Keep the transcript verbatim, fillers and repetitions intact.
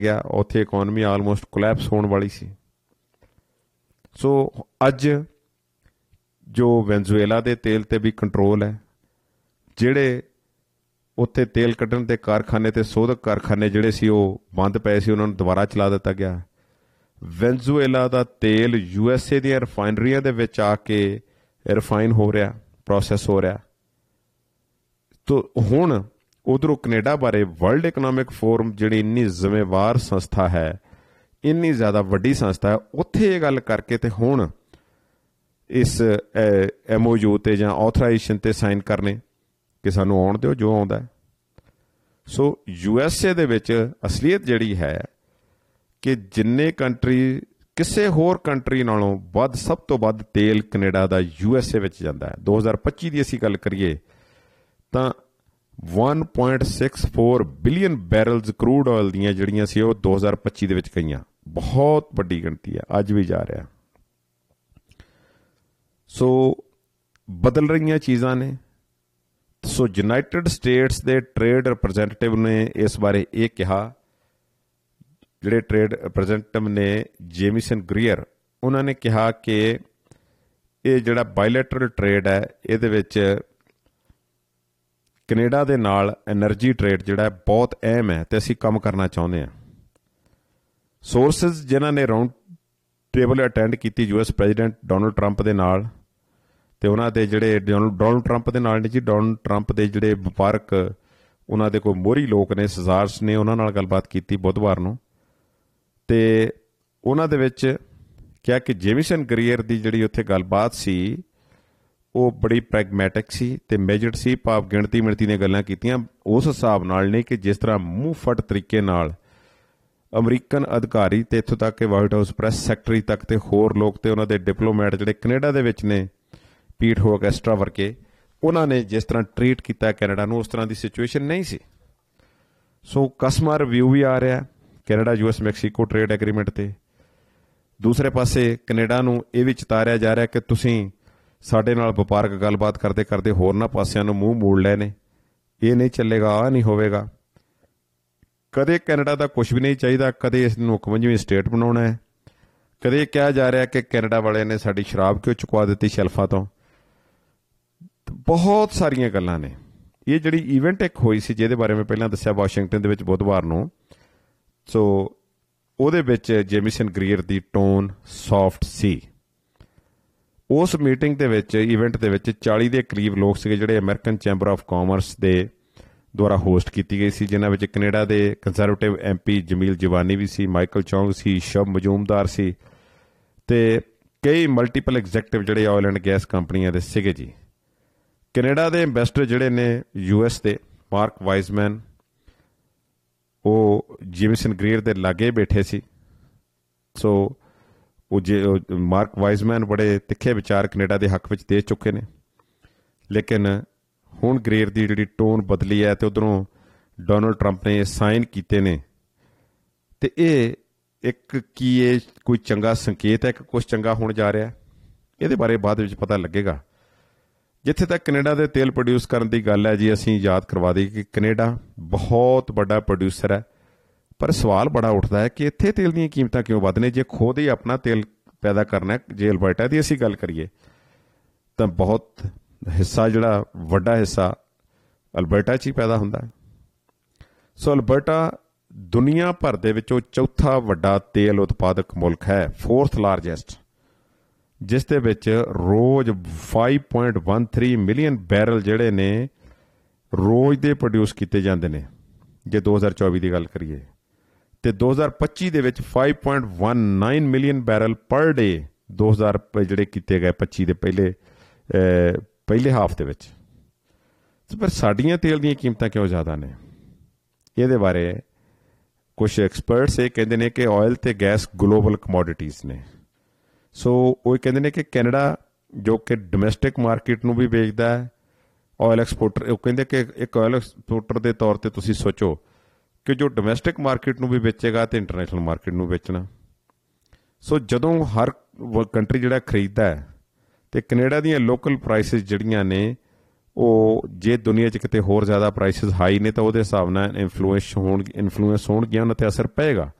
ਗਿਆ, ਉੱਥੇ economy almost collapse ਹੋਣ ਵਾਲੀ ਸੀ। ਸੋ ਅੱਜ ਜੋ ਵੈਨਜ਼ੂਏਲਾ ਦੇ ਤੇਲ 'ਤੇ ਵੀ ਕੰਟਰੋਲ ਹੈ, ਜਿਹੜੇ ਉੱਥੇ ਤੇਲ ਕੱਢਣ ਦੇ ਕਾਰਖਾਨੇ ਅਤੇ ਸੋਧਕ ਕਾਰਖਾਨੇ ਜਿਹੜੇ ਸੀ ਉਹ ਬੰਦ ਪਏ ਸੀ, ਉਹਨਾਂ ਨੂੰ ਦੁਬਾਰਾ ਚਲਾ ਦਿੱਤਾ ਗਿਆ। ਵੈਨਜ਼ੂਏਲਾ ਦਾ ਤੇਲ ਯੂ ਐਸ ਏ ਦੀਆਂ ਰਿਫਾਈਨਰੀਆਂ ਦੇ ਵਿੱਚ ਆ ਕੇ ਰਿਫਾਈਨ ਹੋ ਰਿਹਾ, ਪ੍ਰੋਸੈਸ ਹੋ ਰਿਹਾ। ਤੋ ਹੁਣ ਉੱਧਰੋਂ ਕੈਨੇਡਾ ਬਾਰੇ ਵਰਲਡ ਇਕਨੋਮਿਕ ਫੋਰਮ ਜਿਹੜੀ ਇੰਨੀ ਜ਼ਿੰਮੇਵਾਰ ਸੰਸਥਾ ਹੈ, ਇੰਨੀ ਜ਼ਿਆਦਾ ਵੱਡੀ ਸੰਸਥਾ ਹੈ, ਉੱਥੇ ਇਹ ਗੱਲ ਕਰਕੇ ਤੇ ਹੁਣ ਇਸ ਐਮ ਓ ਯੂ 'ਤੇ ਜਾਂ ਆਥੋਰਾਈਜ਼ੇਸ਼ਨ 'ਤੇ ਸਾਈਨ ਕਰਨੇ ਕਿ ਸਾਨੂੰ ਆਉਣ ਦਿਓ ਜੋ ਆਉਂਦਾ। ਸੋ ਯੂ ਐਸ ਏ ਦੇ ਵਿੱਚ ਅਸਲੀਅਤ ਜਿਹੜੀ ਹੈ ਕਿ ਜਿੰਨੇ ਕੰਟਰੀ, ਕਿਸੇ ਹੋਰ ਕੰਟਰੀ ਨਾਲੋਂ ਵੱਧ, ਸਭ ਤੋਂ ਵੱਧ ਤੇਲ Canada the U S A ਵਿੱਚ ਜਾਂਦਾ ਹੈ। ਦੋ ਹਜ਼ਾਰ ਪੱਚੀ ਦੀ ਅਸੀਂ ਗੱਲ ਕਰੀਏ ਤਾਂ ਇੱਕ ਪੁਆਇੰਟ ਛੇ ਚਾਰ ਬਿਲੀਅਨ ਬੈਰਲਸ ਕਰੂਡ ਆਇਲ ਦੀਆਂ ਜਿਹੜੀਆਂ ਸੀ ਉਹ ਦੋ ਹਜ਼ਾਰ ਪੱਚੀ ਦੇ ਵਿੱਚ ਗਈਆਂ। ਬਹੁਤ ਵੱਡੀ ਗਿਣਤੀ ਹੈ, ਅੱਜ ਵੀ ਜਾ ਰਿਹਾ। ਸੋ ਬਦਲ ਰਹੀਆਂ ਚੀਜ਼ਾਂ ਨੇ। ਸੋ ਯੂਨਾਈਟਿਡ ਸਟੇਟਸ ਦੇ ਟਰੇਡ ਰਿਪਰੈਜ਼ੈਂਟੇਟਿਵ ਨੇ ਇਸ ਬਾਰੇ ਇਹ ਕਿਹਾ, ਜਿਹੜੇ ਟਰੇਡ ਰਿਪਰੈਜ਼ੈਂਟੇਟਿਵ ਨੇ ਜੇਮੀਸਨ ਗਰੀਅਰ, ਉਹਨਾਂ ਨੇ ਕਿਹਾ ਕਿ ਇਹ ਜਿਹੜਾ ਬਾਇਲੈਟਰਲ ਟਰੇਡ ਹੈ ਇਹਦੇ ਵਿੱਚ ਕੈਨੇਡਾ ਦੇ ਨਾਲ ਐਨਰਜੀ ਟਰੇਡ ਜਿਹੜਾ ਬਹੁਤ ਅਹਿਮ ਹੈ ਅਤੇ ਅਸੀਂ ਕੰਮ ਕਰਨਾ ਚਾਹੁੰਦੇ ਹਾਂ। ਸੋਰਸਿਸ ਜਿਨ੍ਹਾਂ ਨੇ ਰਾਊਂਡ ਟੇਬਲ ਅਟੈਂਡ ਕੀਤੀ U S president Donald Trump ਦੇ ਨਾਲ, ਅਤੇ ਉਹਨਾਂ ਦੇ ਜਿਹੜੇ ਡੋਨਲਡ ਟਰੰਪ ਦੇ ਨਾਲ ਨਹੀਂ ਜੀ, ਡੋਨਲਡ ਟਰੰਪ ਦੇ ਜਿਹੜੇ ਵਪਾਰਕ ਉਹਨਾਂ ਦੇ ਕੋਈ ਮੋਹਰੀ ਲੋਕ ਨੇ, ਸਜ਼ਾਰਸ ਨੇ, ਉਹਨਾਂ ਨਾਲ ਗੱਲਬਾਤ ਕੀਤੀ ਬੁੱਧਵਾਰ ਨੂੰ। ਅਤੇ ਉਹਨਾਂ ਦੇ ਵਿੱਚ ਕਿਹਾ ਕਿ ਜੇਮੀਸਨ ਗਰੀਅਰ ਦੀ ਜਿਹੜੀ ਉੱਥੇ ਗੱਲਬਾਤ ਸੀ ਉਹ ਬੜੀ ਪ੍ਰੈਗਮੈਟਿਕ ਸੀ ਅਤੇ ਮੇਜਰਡ ਸੀ, ਭਾਵ ਗਿਣਤੀ ਮਿਣਤੀ ਦੀਆਂ ਗੱਲਾਂ ਕੀਤੀਆਂ ਉਸ ਹਿਸਾਬ ਨਾਲ ਨਹੀਂ ਕਿ ਜਿਸ ਤਰ੍ਹਾਂ ਮੂੰਹ ਫਟ ਤਰੀਕੇ ਨਾਲ ਅਮਰੀਕਨ ਅਧਿਕਾਰੀ ਅਤੇ ਇੱਥੋਂ ਤੱਕ ਕਿ ਵਾਈਟ ਹਾਊਸ ਪ੍ਰੈਸ ਸੈਕਟਰੀ ਤੱਕ ਅਤੇ ਹੋਰ ਲੋਕ ਅਤੇ ਉਹਨਾਂ ਦੇ ਡਿਪਲੋਮੈਟ ਜਿਹੜੇ ਕੈਨੇਡਾ ਦੇ ਵਿੱਚ ਨੇ, ਪੀਟ ਹੋਕ ਐਸਟਰਾ ਵਰਗੇ, ਉਹਨਾਂ ਨੇ ਜਿਸ ਤਰ੍ਹਾਂ ਟਰੀਟ ਕੀਤਾ ਕੈਨੇਡਾ ਨੂੰ, ਉਸ ਤਰ੍ਹਾਂ ਦੀ ਸਿਚੁਏਸ਼ਨ ਨਹੀਂ ਸੀ। ਸੋ ਕਸਮਾ ਰਿਵਿਊ ਵੀ ਆ ਰਿਹਾ Canada U S Mexico trade agreement 'ਤੇ। ਦੂਸਰੇ ਪਾਸੇ ਕੈਨੇਡਾ ਨੂੰ ਇਹ ਵੀ ਚਿਤਾਰਿਆ ਜਾ ਰਿਹਾ ਕਿ ਤੁਸੀਂ ਸਾਡੇ ਨਾਲ ਵਪਾਰਕ ਗੱਲਬਾਤ ਕਰਦੇ ਕਰਦੇ ਹੋਰਨਾਂ ਪਾਸਿਆਂ ਨੂੰ ਮੂੰਹ ਮੋੜ ਲਏ ਨੇ, ਇਹ ਨਹੀਂ ਚੱਲੇਗਾ, ਆਹ ਨਹੀਂ ਹੋਵੇਗਾ। ਕਦੇ ਕੈਨੇਡਾ ਦਾ ਕੁਛ ਵੀ ਨਹੀਂ ਚਾਹੀਦਾ, ਕਦੇ ਇਸ ਨੂੰ ਇਕਵੰਜਵੀਂ ਸਟੇਟ ਬਣਾਉਣਾ ਹੈ, ਕਦੇ ਕਿਹਾ ਜਾ ਰਿਹਾ ਕਿ ਕੈਨੇਡਾ ਵਾਲਿਆਂ ਨੇ ਸਾਡੀ ਸ਼ਰਾਬ ਕਿਉਂ ਚੁਕਵਾ ਦਿੱਤੀ ਸ਼ੈਲਫਾਂ ਤੋਂ। ਬਹੁਤ ਸਾਰੀਆਂ ਗੱਲਾਂ ਨੇ। ਇਹ ਜਿਹੜੀ ਈਵੈਂਟ ਇੱਕ ਹੋਈ ਸੀ ਜਿਹਦੇ ਬਾਰੇ ਮੈਂ ਪਹਿਲਾਂ ਦੱਸਿਆ ਵਾਸ਼ਿੰਗਟਨ ਦੇ ਵਿੱਚ ਬੁੱਧਵਾਰ ਨੂੰ, ਸੋ ਉਹਦੇ ਵਿੱਚ ਜੇਮੀਸਨ ਗਰੀਅਰ ਦੀ ਟੋਨ ਸੌਫਟ ਸੀ। ਉਸ ਮੀਟਿੰਗ ਦੇ ਵਿੱਚ, ਈਵੈਂਟ ਦੇ ਵਿੱਚ ਚਾਲੀ ਦੇ ਕਰੀਬ ਲੋਕ ਸੀਗੇ ਜਿਹੜੇ ਅਮਰੀਕਨ ਚੈਂਬਰ ਆਫ ਕਾਮਰਸ ਦੇ ਦੁਆਰਾ ਹੋਸਟ ਕੀਤੀ ਗਈ ਸੀ, ਜਿਨ੍ਹਾਂ ਵਿੱਚ ਕੈਨੇਡਾ ਦੇ ਕੰਜ਼ਰਵੇਟਿਵ ਐਮ ਪੀ ਜਮੀਲ ਜਵਾਨੀ ਵੀ ਸੀ, ਮਾਈਕਲ ਚੌਂਗ ਸੀ, ਸ਼ਬ ਮਜੂਮਦਾਰ ਸੀ, ਅਤੇ ਕਈ ਮਲਟੀਪਲ ਐਗਜ਼ੈਕਟਿਵ ਜਿਹੜੇ ਆਇਲ ਐਂਡ ਗੈਸ ਕੰਪਨੀਆਂ ਦੇ ਸੀਗੇ ਜੀ। ਕੈਨੇਡਾ ਦੇ ਇੰਵੈਸਟਰ ਜਿਹੜੇ ਨੇ ਯੂ ਐਸ ਦੇ, ਮਾਰਕ ਵਾਈਜ਼ਮੈਨ, ਉਹ ਜੇਮੀਸਨ ਗਰੀਅਰ ਦੇ ਲਾਗੇ ਬੈਠੇ ਸੀ। ਸੋ ਉਹ ਜੇ ਮਾਰਕ ਵਾਈਜ਼ਮੈਨ ਬੜੇ ਤਿੱਖੇ ਵਿਚਾਰ ਕੈਨੇਡਾ ਦੇ ਹੱਕ ਵਿੱਚ ਦੇ ਚੁੱਕੇ ਨੇ, ਲੇਕਿਨ ਹੁਣ ਗਰੀਅਰ ਦੀ ਜਿਹੜੀ ਟੋਨ ਬਦਲੀ ਹੈ ਅਤੇ ਉੱਧਰੋਂ ਡੋਨਲਡ ਟਰੰਪ ਨੇ ਸਾਈਨ ਕੀਤੇ ਨੇ, ਅਤੇ ਇਹ ਇੱਕ ਕੀ ਇਹ ਕੋਈ ਚੰਗਾ ਸੰਕੇਤ ਹੈ ਕਿ ਕੁਛ ਚੰਗਾ ਹੋਣ ਜਾ ਰਿਹਾ, ਇਹਦੇ ਬਾਰੇ ਬਾਅਦ ਵਿੱਚ ਪਤਾ ਲੱਗੇਗਾ। ਜਿੱਥੇ ਤੱਕ ਕੈਨੇਡਾ ਦੇ ਤੇਲ ਪ੍ਰੋਡਿਊਸ ਕਰਨ ਦੀ ਗੱਲ ਹੈ ਜੀ, ਅਸੀਂ ਯਾਦ ਕਰਵਾ ਦਈਏ ਕਿ ਕੈਨੇਡਾ ਬਹੁਤ ਵੱਡਾ ਪ੍ਰੋਡਿਊਸਰ ਹੈ, ਪਰ ਸਵਾਲ ਬੜਾ ਉੱਠਦਾ ਹੈ ਕਿ ਇੱਥੇ ਤੇਲ ਦੀਆਂ ਕੀਮਤਾਂ ਕਿਉਂ ਵੱਧ ਨੇ। ਜੇ ਖੁਦ ਹੀ ਆਪਣਾ ਤੇਲ ਪੈਦਾ ਕਰਨਾ, ਜੇ ਅਲਬਰਟਾ ਦੀ ਅਸੀਂ ਗੱਲ ਕਰੀਏ ਤਾਂ ਬਹੁਤ ਹਿੱਸਾ, ਜਿਹੜਾ ਵੱਡਾ ਹਿੱਸਾ ਅਲਬਰਟਾ 'ਚ ਹੀ ਪੈਦਾ ਹੁੰਦਾ। ਸੋ ਅਲਬਰਟਾ ਦੁਨੀਆ ਭਰ ਦੇ ਵਿੱਚੋਂ ਚੌਥਾ ਵੱਡਾ ਤੇਲ ਉਤਪਾਦਕ ਮੁਲਕ ਹੈ, ਫੋਰਥ ਲਾਰਜੈਸਟ, ਜਿਸ ਦੇ ਵਿੱਚ ਰੋਜ਼ five point one three million barrel ਜਿਹੜੇ ਨੇ ਰੋਜ਼ ਦੇ ਪ੍ਰੋਡਿਊਸ ਕੀਤੇ ਜਾਂਦੇ ਨੇ ਜੇ ਦੋ ਹਜ਼ਾਰ ਚੌਵੀ ਦੀ ਗੱਲ ਕਰੀਏ, ਅਤੇ ਦੋ ਹਜ਼ਾਰ ਪੱਚੀ ਦੇ ਵਿੱਚ five point one nine million barrel ਪਰ ਡੇ ਦੋ ਹਜ਼ਾਰ ਜਿਹੜੇ ਕੀਤੇ ਗਏ ਪੱਚੀ ਦੇ ਪਹਿਲੇ ਪਹਿਲੇ ਹਾਫ ਦੇ ਵਿੱਚ। ਪਰ ਸਾਡੀਆਂ ਤੇਲ ਦੀਆਂ ਕੀਮਤਾਂ ਕਿਉਂ ਜ਼ਿਆਦਾ ਨੇ, ਇਹਦੇ ਬਾਰੇ ਕੁਛ ਐਕਸਪਰਟਸ ਇਹ ਕਹਿੰਦੇ ਨੇ ਕਿ ਆਇਲ ਅਤੇ ਗੈਸ ਗਲੋਬਲ ਕਮੋਡਿਟੀਜ਼ ਨੇ। ਸੋ ਉਹ ਕਹਿੰਦੇ ਨੇ ਕਿ ਕੈਨੇਡਾ ਜੋ ਕਿ ਡੋਮੈਸਟਿਕ ਮਾਰਕੀਟ ਨੂੰ ਵੀ ਵੇਚਦਾ ਹੈ, ਆਇਲ ਐਕਸਪੋਰਟਰ, ਉਹ ਕਹਿੰਦੇ ਕਿ ਇੱਕ ਆਇਲ ਐਕਸਪੋਰਟਰ ਦੇ ਤੌਰ 'ਤੇ ਤੁਸੀਂ ਸੋਚੋ ਕਿ ਜੋ ਡੋਮੈਸਟਿਕ ਮਾਰਕੀਟ ਨੂੰ ਵੀ ਵੇਚੇਗਾ ਅਤੇ ਇੰਟਰਨੈਸ਼ਨਲ ਮਾਰਕੀਟ ਨੂੰ ਵੇਚਣਾ। ਸੋ ਜਦੋਂ ਹਰ ਕੰਟਰੀ ਜਿਹੜਾ ਖਰੀਦਦਾ ਹੈ, ਅਤੇ ਕੈਨੇਡਾ ਦੀਆਂ ਲੋਕਲ ਪ੍ਰਾਈਸਿਸ ਜਿਹੜੀਆਂ ਨੇ ਉਹ ਜੇ ਦੁਨੀਆ 'ਚ ਕਿਤੇ ਹੋਰ ਜ਼ਿਆਦਾ ਪ੍ਰਾਈਸਿਸ ਹਾਈ ਨੇ ਤਾਂ ਉਹਦੇ ਹਿਸਾਬ ਨਾਲ ਇਨਫਲੂਐਂਸ ਹੋਣ ਇਨਫਲੂਐਂਸ ਹੋਣਗੀਆਂ, ਉਹਨਾਂ 'ਤੇ ਅਸਰ ਪਏਗਾ।